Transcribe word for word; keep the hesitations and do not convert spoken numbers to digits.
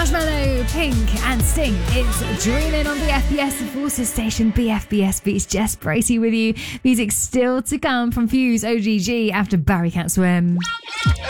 Marshmallow, Pink and Sting. It's Dreaming on B F B S, the Forces Station. B F B S Beats. Jess Bracey with you. Music still to come from Fuse O G G after Barry Can't Swim.